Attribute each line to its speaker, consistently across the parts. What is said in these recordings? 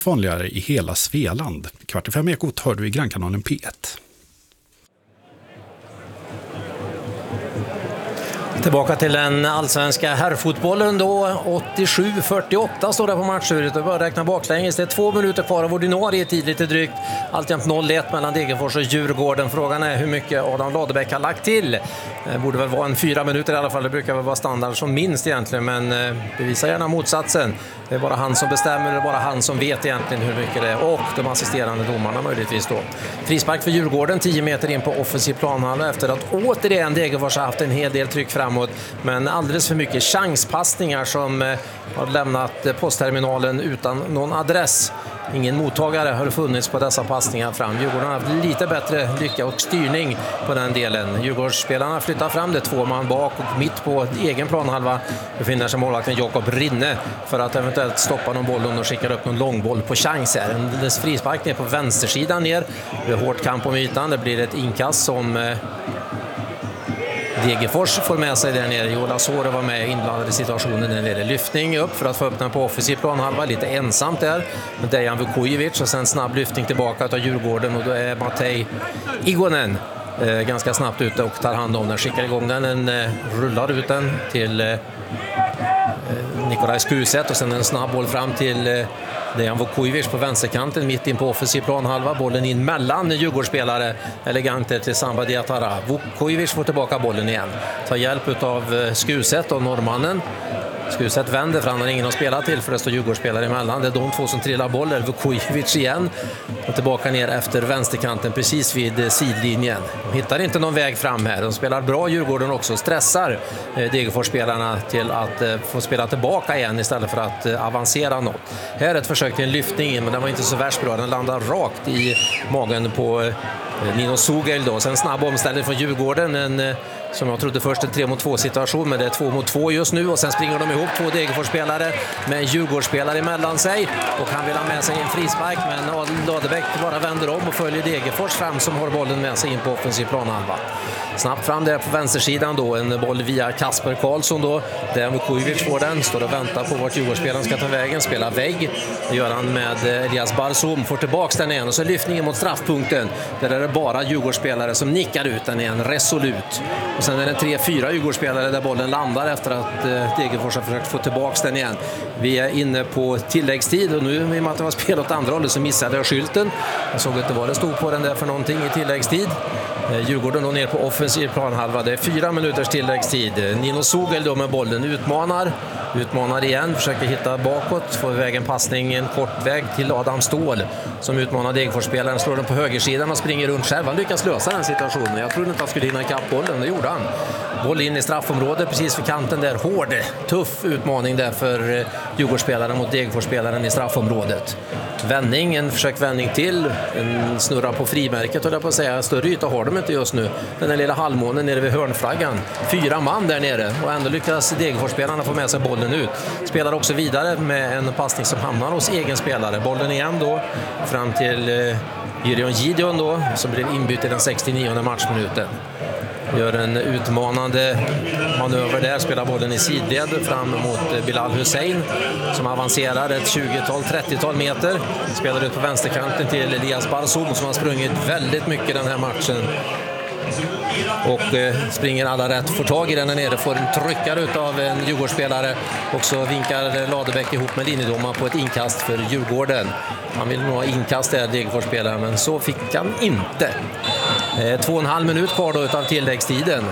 Speaker 1: vanligare i hela Svealand. 4:45 Ekot hör du i Grannkanalen P1.
Speaker 2: Tillbaka till den allsvenska herrfotbollen då. 87-48 står det på matchuret och börjar räkna baklänges. Det är 2 minuter kvar av ordinarie tid, lite drygt. Alltjämt 0-1 mellan Degerfors och Djurgården. Frågan är hur mycket Adam Ladebäck har lagt till. Det borde väl vara en 4 minuter i alla fall. Det brukar väl vara standard som minst egentligen, men bevisar gärna motsatsen. Det är bara han som bestämmer, det är bara han som vet egentligen hur mycket det är. Och de assisterande domarna möjligtvis då. Frispark för Djurgården, 10 meter in på offensiv planhalva efter att återigen Degerfors har haft en hel del tryck framåt. Men alldeles för mycket chanspassningar som har lämnat postterminalen utan någon adress. Ingen mottagare har funnits på dessa passningar fram. Djurgården har haft lite bättre lycka och styrning på den delen. Djurgårdsspelarna flyttar fram det 2 man bak och mitt på egen planhalva befinner sig målvakten Jakob Rinne för att eventuellt stoppa någon boll och skickar upp någon långboll på chans här. En frispark ner på vänstersidan ner. Det är hårt kamp om ytan. Det blir ett inkast som Degerfors får med sig där nere. Jola Sore var med inblandad i situationen när det är lyftning upp för att få upp den på offensiv planhalva. Lite ensamt där med Dejan Vukojevic och sen snabb lyftning tillbaka av Djurgården och då är Matej Igonen ganska snabbt ute och tar hand om den. Skickar igång den, rullar ut den till Nikolaj Skuset och sen en snabb boll fram till Dejan Vukojevic på vänsterkanten mitt in på offensiv planhalva. Bollen in mellan Djurgårdsspelare. Eleganter till Samba Diatara. Vukojevic får tillbaka bollen igen. Tar hjälp av Skuset och norrmannen. Skuset vänder för han har ingen att spela till för det står Djurgårdsspelare emellan. Det är de två som trillar boller. Vukojevic igen och tillbaka ner efter vänsterkanten precis vid sidlinjen. De hittar inte någon väg fram här. De spelar bra Djurgården också. Stressar Degerfors-spelarna till att få spela tillbaka igen istället för att avancera något. Här är ett försök till en lyftning men den var inte så värst bra. Den landar rakt i magen på Nino Sugel då. Sen snabb omställning från Djurgården. Som jag trodde först en 3-mot-2 situation, men det är 2-mot-2 just nu och sen springer de ihop 2 Degerfors-spelare med en Djurgårdsspelare emellan sig och han vill ha med sig en frispark men Ladebäck bara vänder om och följer Degerfors fram som har bollen med sig in på offensiv planhalva. Snabbt fram där på vänstersidan då, en boll via Kasper Karlsson då, där Vukojevic får den, står och väntar på vart Djurgårdsspelaren ska ta vägen, spelar vägg. Det gör han med Elias Barzum, får tillbaka den igen och så lyftningen mot straffpunkten. Där är det bara Djurgårdsspelare som nickar ut den igen, resolut. Och sen är det 3-4 Djurgårdsspelare där bollen landar efter att Degerfors har försökt få tillbaka den igen. Vi är inne på tilläggstid och nu i och med att det var spel åt andra hållet så missade jag skylten. Jag såg inte vad det stod på den där för någonting i tilläggstid. Djurgården då ner på offensiv planhalva. Det är 4 minuters tilläggstid. Nino Sugel då med bollen utmanar igen, försöker hitta bakåt, får iväg en passning, en kort väg till Adam Ståhl som utmanar Degerfors-spelaren, slår den på högersidan och springer runt själv. Han lyckas lösa den situationen. Jag trodde inte att han skulle hinna ikapp bollen, det gjorde han. Boll in i straffområdet precis för kanten där. Hård, tuff utmaning där för Djurgårdsspelaren mot Degerfors-spelaren i straffområdet. Vändning, en försökvändning till, en snurra på frimärket och där på att säga, större yta har de inte just nu. Den där lilla halvmånen nere vid hörnflaggan. 4 man där nere och ändå lyckas Degerfors-spelarna få med sig bollen ut. Spelar också vidare med en passning som hamnar hos egen spelare. Bollen igen då fram till Gyrion Gideon då som blir inbytt i den 69:e matchminuten. Gör en utmanande manöver där, spelar bollen i sidled fram mot Bilal Hussein som avancerar ett 20-tal, 30-tal meter. Spelar ut på vänsterkanten till Elias Barzum som har sprungit väldigt mycket den här matchen. Och springer alla rätt, får tag i den här nere, får en tryckare utav en Djurgårdsspelare och så vinkar Ladebäck ihop med linjedomaren på ett inkast för Djurgården. Han vill nog ha inkast där, Degerfors-spelaren, men så fick han inte. 2,5 minut kvar då utav tilläggstiden.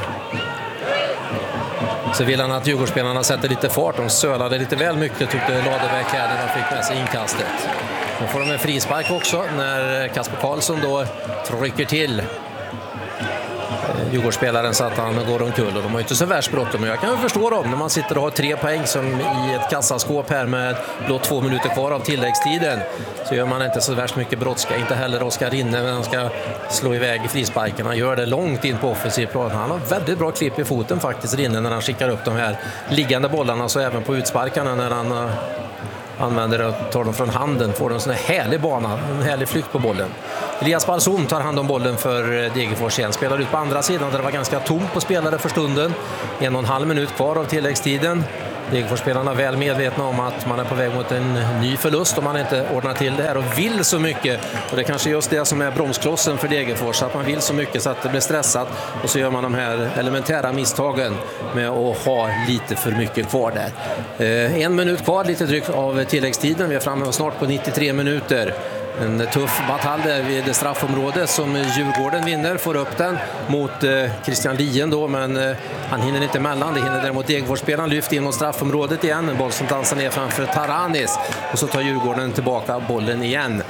Speaker 2: Så vill han att Djurgårdsspelarna sätter lite fart. De sölade lite väl mycket tyckte Ladebäck här när de fick med sig inkastet. Nu får de en frispark också när Kasper Karlsson då trycker till Djurgårdsspelaren så att han går omkull och de har inte så värst bråttom. Men jag kan ju förstå dem när man sitter och har 3 poäng som i ett kassaskåp här med blott 2 minuter kvar av tilläggstiden. Så gör man inte så värst mycket brådska. Inte heller Oskar Rinne när han ska slå iväg frisparken. Han gör det långt in på offensiv plan. Han har väldigt bra klipp i foten faktiskt, Rinne, när han skickar upp de här liggande bollarna, så även på utsparkarna när han använder och tar dem från handen, får de en sån här härlig bana, en härlig flykt på bollen. Elias Barzum tar hand om bollen för Degerfors igen, spelar ut på andra sidan där det var ganska tomt på spelare för stunden. 1,5 minut kvar av tilläggstiden. Degerforsspelarna är väl medvetna om att man är på väg mot en ny förlust om man inte ordnar till det här och vill så mycket. Och det är kanske just det som är bromsklossen för Degerfors, att man vill så mycket så att det blir stressat och så gör man de här elementära misstagen med att ha lite för mycket kvar där. 1 minut kvar, lite drygt av tilläggstiden. Vi är framme snart på 93 minuter. En tuff batalj där vid straffområdet som Djurgården vinner, får upp den mot Christian Lien då, men han hinner inte emellan. Det hinner däremot Degerfors-spelaren, lyft in mot straffområdet igen. En boll som dansar ner framför Taranis och så tar Djurgården tillbaka bollen igen.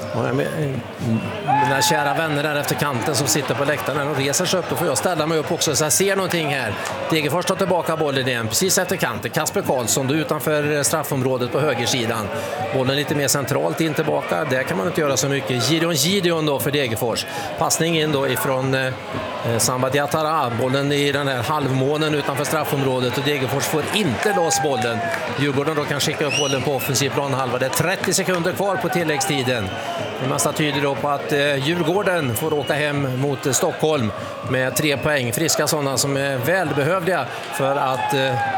Speaker 2: Mina kära vänner där efter kanten som sitter på läktaren och reser sig upp, då får jag ställa mig upp också så jag ser någonting här. Degerfors tar tillbaka bollen igen precis efter kanten. Kasper Karlsson då utanför straffområdet på högersidan. Bollen lite mer centralt in tillbaka. Där kan man inte göra så mycket. Gideon då för Degerfors. Passning in då ifrån Samba Diatara. Bollen i den här halvmånen utanför straffområdet och Degerfors får inte loss bollen. Djurgården då kan skicka upp bollen på offensiv planhalva. Det är 30 sekunder kvar på tilläggstiden. Det mesta tyder då på att Djurgården får åka hem mot Stockholm med 3 poäng. Friska sådana som är välbehövliga för att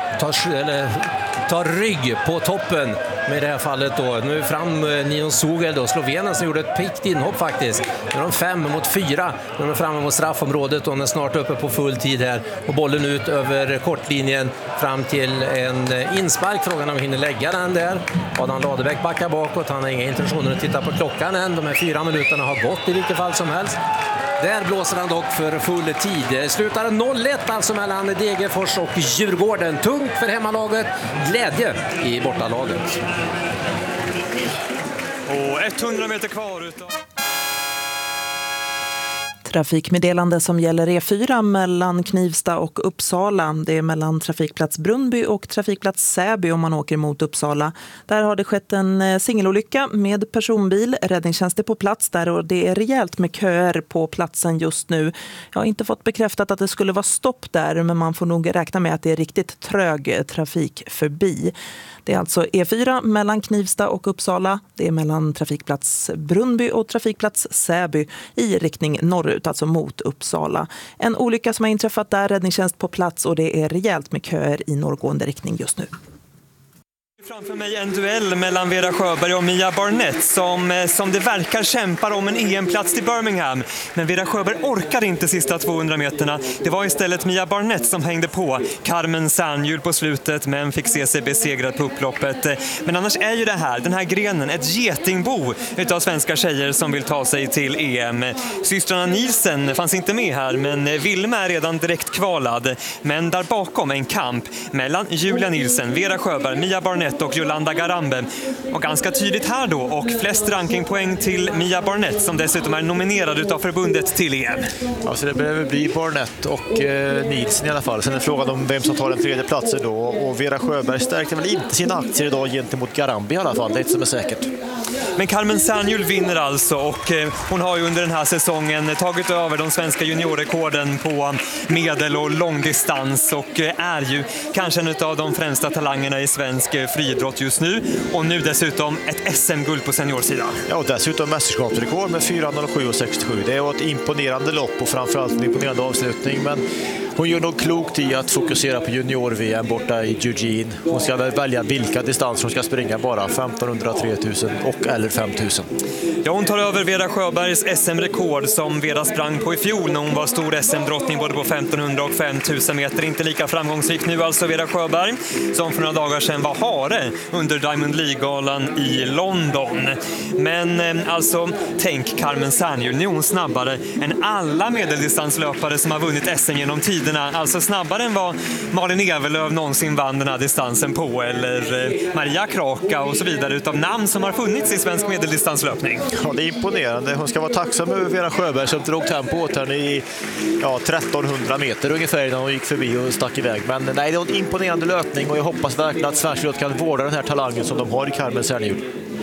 Speaker 2: ta rygg på toppen. Med det här fallet då. Nu fram Nion Sugel då, Slovenen som gjorde ett pikt inhopp faktiskt. Nu är de 5-4. Nu är de framme mot straffområdet och de är snart uppe på full tid här. Och bollen ut över kortlinjen fram till en inspark. Frågan om vi hinner lägga den där. Adam Ladebäck backar bakåt. Han har inga intentioner att titta på klockan än. De här 4 minuterna har gått i vilket fall som helst. Där blåser han dock för full tid. Det slutar 0-1 alltså mellan Degerfors och Djurgården. Tungt för hemmalaget, glädje i bortalaget.
Speaker 3: Och 100 meter kvar utav...
Speaker 4: Trafikmeddelande som gäller E4 mellan Knivsta och Uppsala. Det är mellan trafikplats Brunnby och trafikplats Säby om man åker mot Uppsala. Där har det skett en singelolycka med personbil. Räddningstjänst är på plats där och det är rejält med köer på platsen just nu. Jag har inte fått bekräftat att det skulle vara stopp där, men man får nog räkna med att det är riktigt trög trafik förbi. Det är alltså E4 mellan Knivsta och Uppsala. Det är mellan trafikplats Brunnby och trafikplats Säby i riktning norrut, alltså mot Uppsala. En olycka som har inträffat där, räddningstjänst på plats och det är rejält med köer i norrgående riktning just nu.
Speaker 3: Framför mig en duell mellan Vera Sjöberg och Mia Barnett som det verkar kämpar om en EM-plats till Birmingham. Men Vera Sjöberg orkar inte sista 200 meterna. Det var istället Mia Barnett som hängde på Carmen Sandhjul på slutet men fick se sig besegrad på upploppet. Men annars är ju den här grenen ett getingbo utav svenska tjejer som vill ta sig till EM. Systrarna Nielsen fanns inte med här, men Vilma är redan direkt kvalad. Men där bakom en kamp mellan Julia Nielsen, Vera Sjöberg, Mia Barnett och Jolanda Garambe. Och ganska tydligt här då, och flest rankingpoäng till Mia Barnett som dessutom är nominerad utav förbundet till EM.
Speaker 5: Alltså det behöver bli Barnett och Nielsen i alla fall. Sen är frågan om vem som tar den tredje platsen då. Och Vera Sjöberg stärkte väl inte sina aktier idag gentemot Garambe i alla fall. Det är inte som är säkert.
Speaker 3: Men Carmen Sandhjul vinner alltså och hon har ju under den här säsongen tagit över de svenska juniorrekorden på medel- och långdistans och är ju kanske en av de främsta talangerna i svensk friidrott just nu. Och nu dessutom ett SM-guld på seniorsidan.
Speaker 5: Ja, och dessutom mästerskapsrekord med 4.07,67. Det är ett imponerande lopp och framförallt en imponerande avslutning. Men hon gör nog klokt i att fokusera på junior-VM borta i Eugene. Hon ska välja vilka distanser hon ska springa, bara 1500, 3000 och eller 5000.
Speaker 3: Ja, hon tar över Vera Sjöbergs SM-rekord som Vera sprang på i fjol när hon var stor SM-drottning både på 1500 och 5000 meter. Inte lika framgångsrik nu alltså Vera Sjöberg som för några dagar sedan var hare under Diamond League-galan i London. Men alltså, tänk Carmen Sandhjul, nu är hon snabbare än alla medeldistanslöpare som har vunnit SM genom tiderna. Alltså snabbare än vad Malin Evelöv någonsin vann den här distansen på, eller Maria Kraka och så vidare, utav namn som har funnits i svensk medeldistanslöpning.
Speaker 5: Ja, det är imponerande. Hon ska vara tacksam över Vera Sjöberg som drog tempo åt henne i 1300 meter ungefär när hon gick förbi och stack iväg. Men nej, det är en imponerande löpning och jag hoppas verkligen att Sverige kan vårda den här talangen som de har i Carmen Sandhjul.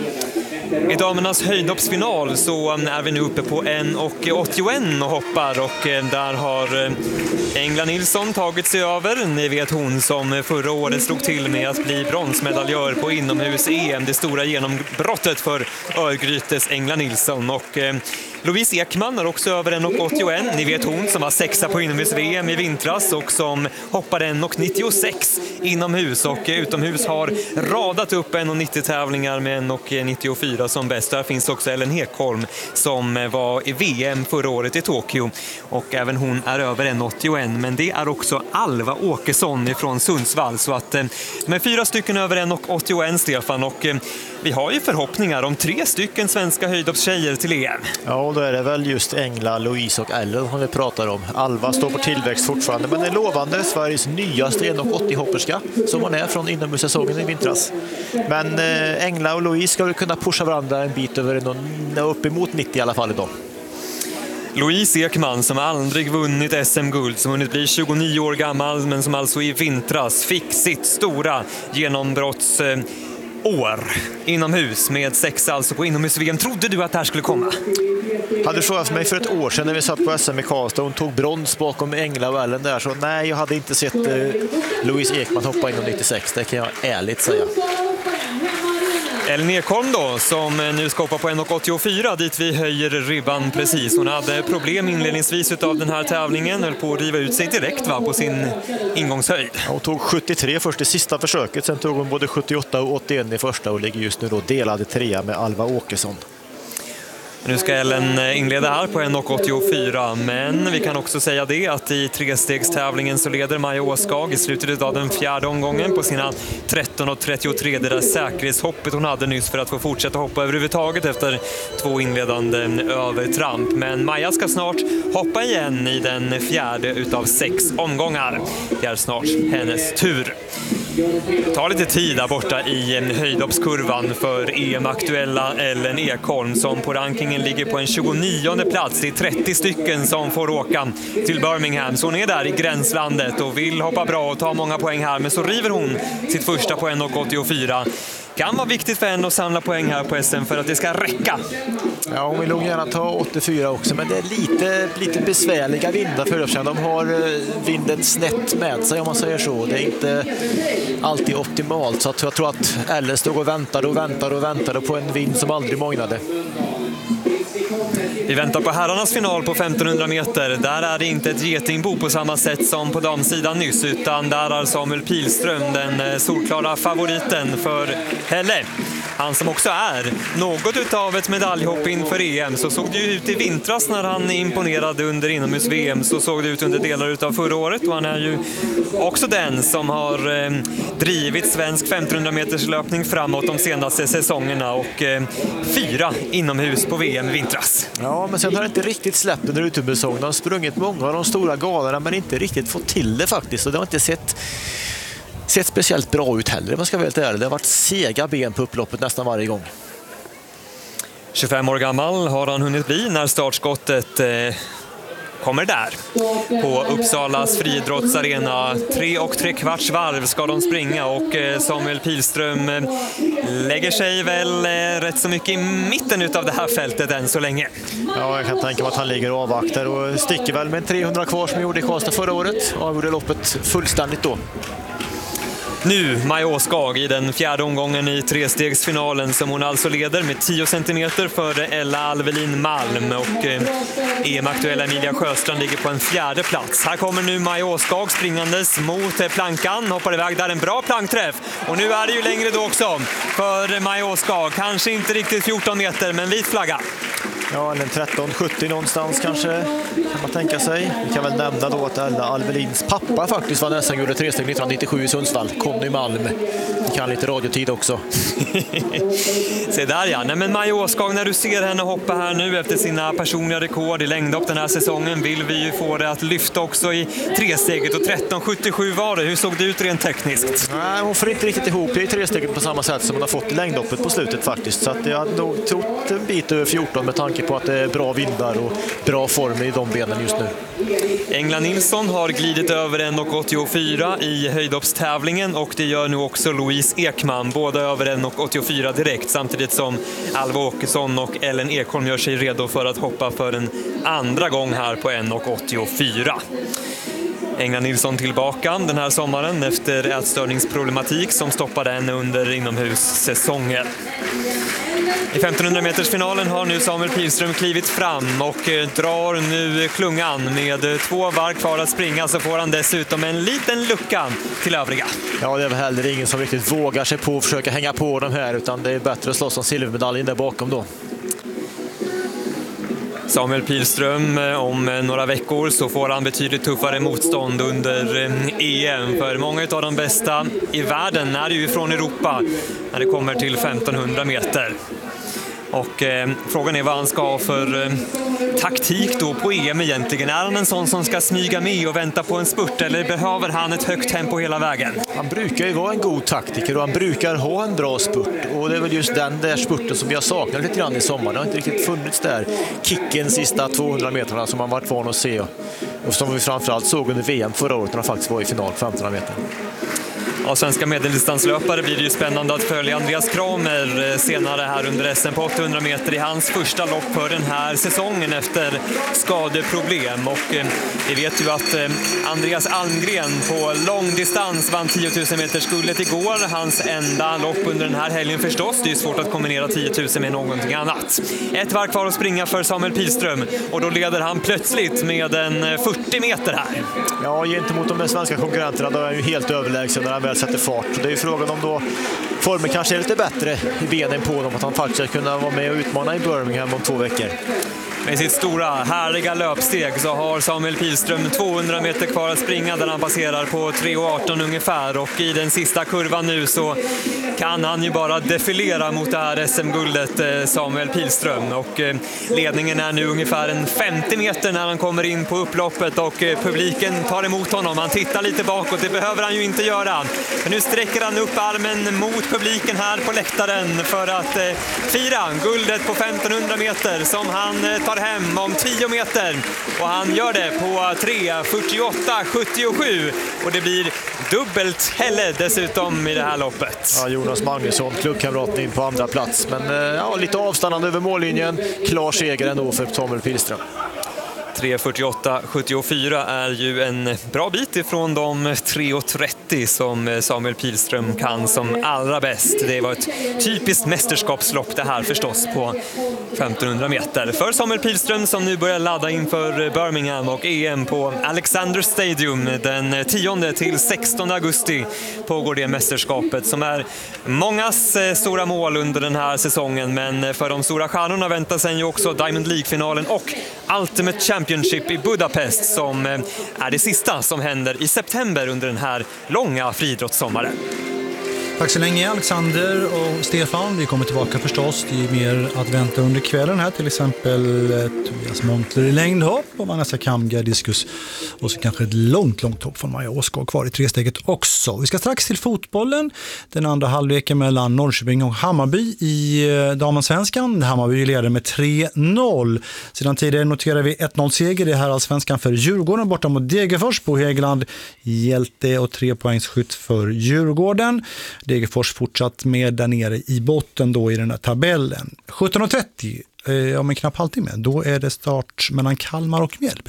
Speaker 3: I damernas höjdhoppsfinal så är vi nu uppe på 1,81 och hoppar och där har Engla Nilsson tagit sig över. Ni vet hon som förra året slog till med att bli bronsmedaljör på inomhus-EM. Det stora genombrottet för Örgrytes Engla Nilsson och Louise Ekman är också över 1,81. Ni vet hon som var sexa på inomhus-VM i vintras och som hoppade 1,96 inomhus och utomhus har radat upp 1,90 med 1,94 som bäst. Där finns också Ellen Ekholm som var i VM förra året i Tokyo och även hon är över 1,81. Men det är också Alva Åkesson ifrån Sundsvall, så att med 4 stycken över 1,81 Stefan, och vi har ju förhoppningar om 3 stycken svenska höjdhoppstjejer till EM.
Speaker 5: Ja, och då är det väl just Engla, Louise och Ellen som vi pratar om. Alva står på tillväxt fortfarande, men är lovande Sveriges nyaste 1,80-hopperska som hon är från inomhussäsongen i vintras. Men Engla och Louise ska väl kunna pusha varandra en bit över uppemot 90 i alla fall idag.
Speaker 3: Louise Ekman som aldrig vunnit SM-guld, som hunnit bli 29 år gammal men som alltså i vintras fick sitt stora genombrottsår inomhus med 6 alltså på inomhus-VM. Trodde du att det här skulle komma?
Speaker 5: Hade du frågat mig för ett år sedan när vi satt på SM i Karlstad och hon tog brons bakom Engla och Ellen där, så nej, jag hade inte sett Louise Ekman hoppa in 96, det kan jag ärligt säga.
Speaker 3: Ellen Ekholm då, som nu ska hoppa på 1,84 dit vi höjer ribban precis. Hon hade problem inledningsvis av den här tävlingen, höll på att riva ut sig direkt på sin ingångshöjd.
Speaker 5: Hon tog 73 först i sista försöket, sen tog hon både 78 och 81 i första och ligger just nu då delade 3 med Alva Åkesson.
Speaker 3: Nu ska Ellen inleda här på 1,84, men vi kan också säga det att i trestegstävlingen så leder Maja Åskag i slutet av den 4:e omgången på sina 13,33. Det där säkerhetshoppet hon hade nyss för att få fortsätta hoppa överhuvudtaget efter 2 inledande övertramp. Men Maja ska snart hoppa igen i den 4:e utav 6 omgångar. Det är snart hennes tur. Ta lite tid där borta i höjdhoppskurvan för EM-aktuella Ellen Ekholm som på rankingen ligger på en 29:e plats. Det är 30 stycken som får åka till Birmingham, så hon är där i gränslandet och vill hoppa bra och ta många poäng här, men så river hon sitt första på 1,84. Kan vara viktigt för henne att samla poäng här på SM för att det ska räcka.
Speaker 5: Ja, hon vill nog gärna ta 84 också, men det är lite besvärliga vindar för uppsänd. De har vinden snett med sig om man säger så. Det är inte alltid optimalt, så att jag tror att Ellen stod och väntade på en vind som aldrig mognade.
Speaker 3: Vi väntar på herrarnas final på 1500 meter. Där är det inte ett getingbo på samma sätt som på damsidan nyss, utan där är Samuel Pilström den solklara favoriten för Helle. Han som också är något utav ett medaljhopp inför EM. Så såg det ju ut i vintras när han imponerade under inomhus-VM. Så såg det ut under delar utav förra året. Och han är ju också den som har drivit svensk 1500 meters löpning framåt de senaste säsongerna. Och 4 inomhus på VM i vintras.
Speaker 5: Ja, men sen har det inte riktigt släppt under utomhussäsongen. De har sprungit många av de stora galorna men inte riktigt fått till det faktiskt. Och det har inte sett speciellt bra ut heller. Man ska väl det har varit sega ben på upploppet nästan varje gång.
Speaker 3: 25 år gammal har han hunnit bli när startskottet kommer där på Uppsalas friidrottsarena. 3 3/4 varv ska de springa och Samuel Pilström lägger sig väl rätt så mycket i mitten utav det här fältet än så länge.
Speaker 5: Ja, jag kan tänka mig att han ligger och avvaktar och sticker väl med 300 kvar som gjorde i Karlstad förra året och gjorde loppet fullständigt då.
Speaker 3: Nu Maja Åskag i den 4:e omgången i trestegsfinalen som hon alltså leder med 10 centimeter före Ella Alvelin Malm, och EM-aktuella Emilia Sjöstrand ligger på en 4:e plats. Här kommer nu Maja Åskag springandes mot plankan, hoppar iväg där, en bra plankträff, och nu är det ju längre då också för Maja Åskag, kanske inte riktigt 14 meter men vit flagga.
Speaker 5: Ja, eller 13,70 någonstans kanske kan man tänka sig. Vi kan väl nämna då att Ella Alvelins pappa faktiskt var nästan gjorde 3-steg 1997 i Sundsvall, Conny Malm. Vi kan lite radiotid också.
Speaker 3: Se där ja, nej men Maja Åskag, när du ser henne hoppa här nu efter sina personliga rekord i längdhopp den här säsongen, vill vi ju få det att lyfta också i 3-steget, och 13,77 var det. Hur såg det ut rent tekniskt?
Speaker 5: Nej, hon får inte riktigt ihop det i 3-steget på samma sätt som hon har fått i längdhoppet på slutet faktiskt. Så att jag hade nog trott en bit över 14 med tanke på att det är bra vindar och bra form i de benen just nu.
Speaker 3: Engla Nilsson har glidit över 1,84 i höjdhoppstävlingen, och det gör nu också Louise Ekman, båda över 1,84 direkt, samtidigt som Alva Åkesson och Ellen Ekholm gör sig redo för att hoppa för en andra gång här på 1,84. Engla Nilsson tillbaka den här sommaren efter ätstörningsproblematik som stoppade henne under inomhussäsongen. I 1500-metersfinalen har nu Samuel Pilström klivit fram och drar nu klungan. Med 2 varv kvar att springa så får han dessutom en liten lucka till övriga.
Speaker 5: Ja, det är väl heller ingen som riktigt vågar sig på att försöka hänga på de här, utan det är bättre att slåss om silvermedaljen där bakom då.
Speaker 3: Samuel Pilström, om några veckor så får han betydligt tuffare motstånd under EM. För många av de bästa i världen är ju från Europa när det kommer till 1500 meter. Och frågan är vad han ska ha för taktik då på EM egentligen. Är han en sån som ska smyga med och vänta på en spurt, eller behöver han ett högt tempo hela vägen?
Speaker 5: Han brukar ju vara en god taktiker och han brukar ha en bra spurt. Och det är väl just den där spurten som vi har saknat lite grann i sommar. Det har inte riktigt funnits där kicken sista 200 metrarna som man varit van att se. Och som vi framförallt såg under VM förra året när han faktiskt var i final på 1500 meter.
Speaker 3: Av svenska medeldistanslöpare blir det ju spännande att följa Andreas Kramer senare här under SM på 800 meter i hans första lopp för den här säsongen efter skadeproblem. Och vi vet ju att Andreas Almgren på långdistans vann 10 000 meters guldet igår. Hans enda lopp under den här helgen förstås. Det är svårt att kombinera 10 000 med någonting annat. Ett varv kvar att springa för Samuel Pilström och då leder han plötsligt med en 40 meter här.
Speaker 5: Ja, gentemot de svenska konkurrenterna då är han ju helt överlägsen när han väl sätter fart. Det är ju frågan om då formen kanske är lite bättre i benen på dem, att han faktiskt ska kunna vara med och utmana i Birmingham om 2 veckor.
Speaker 3: Med sitt stora, härliga löpsteg så har Samuel Pilström 200 meter kvar att springa där han passerar på 3,18 ungefär. Och i den sista kurvan nu så kan han ju bara defilera mot det här SM-guldet, Samuel Pilström. Och ledningen är nu ungefär en 50 meter när han kommer in på upploppet och publiken tar emot honom. Han tittar lite bakåt, det behöver han ju inte göra. Men nu sträcker han upp armen mot publiken här på läktaren för att fira guldet på 1500 meter som han tar hem om 10 meter. Och han gör det på 3:48,77 och det blir dubbelt Helle dessutom i det här loppet.
Speaker 5: Ja, Jonas Magnusson, klubbkamraten, in på andra plats. Men ja, lite avstannande över mållinjen. Klar seger ändå för Samuel Pilström.
Speaker 3: 3:48,74 är ju en bra bit ifrån de 3:30 som Samuel Pilström kan som allra bäst. Det var ett typiskt mästerskapslopp det här förstås på 1500 meter. För Samuel Pilström som nu börjar ladda inför Birmingham och EM på Alexander Stadium den 10 till 16 augusti pågår det mästerskapet som är mångas stora mål under den här säsongen. Men för de stora stjärnorna väntar sig ju också Diamond League-finalen och Ultimate Championship i Budapest som är det sista som händer i september under den här långa friidrottssommaren.
Speaker 6: Tack så länge Alexander och Stefan. Vi kommer tillbaka förstås. Det är mer att vänta under kvällen här. Till exempel Tobias Montler i längdhopp och Vanessa Kamga diskus. Och så kanske ett långt hopp från Maja Åskog kvar i 3-steget också. Vi ska strax till fotbollen. Den andra halvleken mellan Norrköping och Hammarby i damallsvenskan. Hammarby leder med 3-0. Sedan tidigare noterar vi 1-0-seger i herrallsvenskan för Djurgården borta mot Degerfors på Hägeland. Hjälte och 3-poängsskytt för Djurgården. Degerfors fortsatt med där nere i botten då i den här tabellen. 17:30, om en knapp halvtimme, då är det start mellan Kalmar och Mjällby.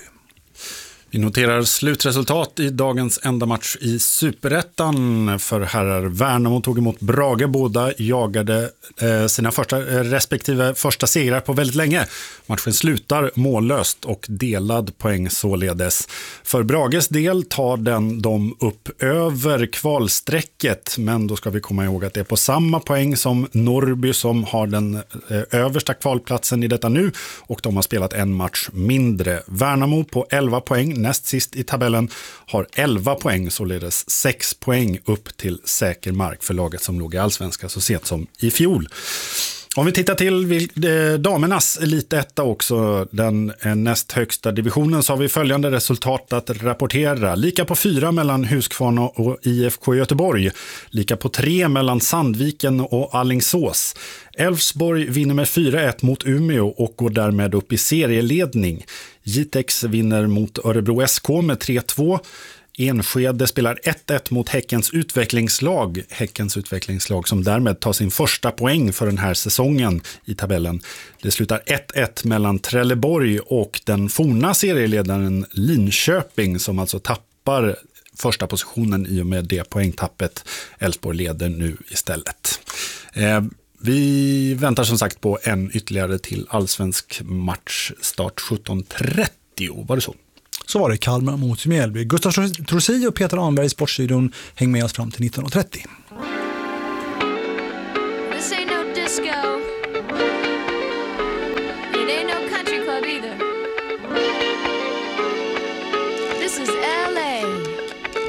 Speaker 1: Vi noterar slutresultat i dagens enda match i Superettan för herrar. Värnamo tog emot Brage. Båda jagade sina respektive första segrar på väldigt länge. Matchen slutar mållöst och delad poäng således. För Brages del tar de upp över kvalsträcket, men då ska vi komma ihåg att det är på samma poäng som Norrby som har den översta kvalplatsen i detta nu, och de har spelat en match mindre. Värnamo på 11 poäng, näst sist i tabellen, har 11 poäng, således 6 poäng upp till säker mark för laget som låg i allsvenska så sent som i fjol. Om vi tittar till damernas elitetta också, den näst högsta divisionen, så har vi följande resultat att rapportera. Lika på 4 mellan Huskvarna och IFK Göteborg. Lika på 3 mellan Sandviken och Alingsås. Elfsborg vinner med 4-1 mot Umeå och går därmed upp i serieledning. Jitex vinner mot Örebro SK med 3-2. Enskede spelar 1-1 mot Häckens utvecklingslag som därmed tar sin första poäng för den här säsongen i tabellen. Det slutar 1-1 mellan Trelleborg och den forna serieledaren Linköping som alltså tappar första positionen i och med det poängtappet. Elfsborg leder nu istället. Vi väntar som sagt på en ytterligare till allsvensk match, start 17.30, var det så?
Speaker 6: Så var det Kalmar mot Mjällby. Gustav Trossi och Peter Anberg i Sportstudion hänger med oss fram till 19.30.
Speaker 7: This ain't no disco. It ain't no country club either. This is LA.